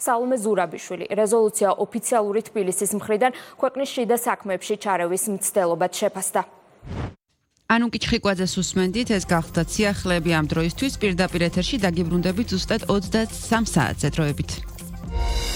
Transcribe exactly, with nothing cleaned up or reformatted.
სალომე ზურაბიშვილი. რეზოლუცია ოფიციალური თბილისის მხრიდან ქვეყნის შიდა საქმეებში ჩარევის მცდელობად შეფასდა. ანუკი ჩხიკვაძეს უსმენდით, ეს გახდა სიახლეები ამ დროისთვის, პირდაპირ ეთერში დაგიბრუნდებით ზუსტად ოცდასამ საათზე დროებით.